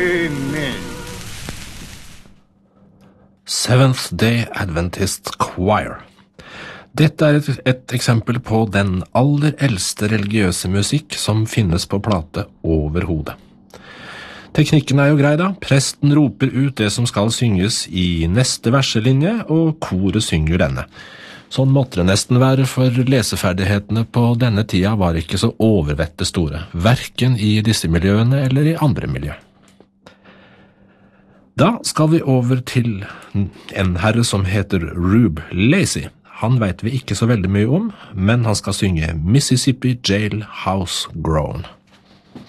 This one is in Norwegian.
Amen. Seventh-day Adventist Choir. Dette et eksempel på den aller eldste religiøse musikk som finnes på plate overhodet. Teknikken jo grei da. Presten roper ut det som skal synges i neste verselinje, og koret synger denne. Sånn måtte det nesten være, for leseferdighetene på denne tida var ikke så overvette store, hverken i disse miljøene eller i andre miljø. Da skal vi over til en herre som heter Rube Lacy. Han vet vi ikke så veldig mye om, men han skal synge Mississippi Jailhouse Groan.